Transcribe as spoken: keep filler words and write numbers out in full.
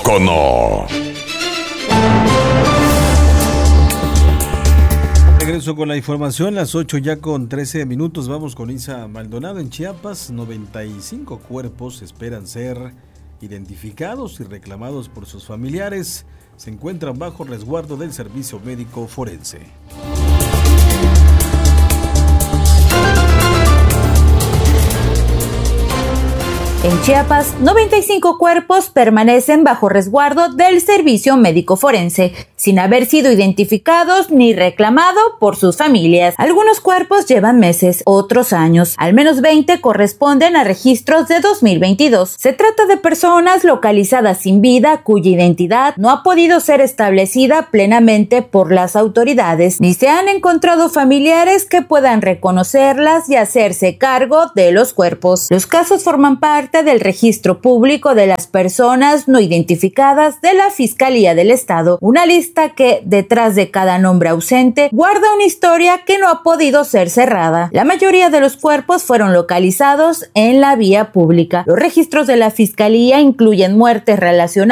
teléfono. Regreso con la información, las ocho ya con trece minutos. Vamos con Isa Maldonado. En Chiapas, noventa y cinco cuerpos esperan ser identificados y reclamados por sus familiares. Se encuentran bajo resguardo del Servicio Médico Forense. En Chiapas, noventa y cinco cuerpos permanecen bajo resguardo del Servicio Médico Forense, sin haber sido identificados ni reclamado por sus familias. Algunos cuerpos llevan meses, otros años. Al menos veinte corresponden a registros de dos mil veintidós. Se trata de personas localizadas sin vida cuya identidad no ha podido ser establecida plenamente por las autoridades, ni se han encontrado familiares que puedan reconocerlas y hacerse cargo de los cuerpos. Los casos forman parte del registro público de las personas no identificadas de la Fiscalía del Estado, una lista que, detrás de cada nombre ausente, guarda una historia que no ha podido ser cerrada. La mayoría de los cuerpos fueron localizados en la vía pública. Los registros de la Fiscalía incluyen muertes relacionadas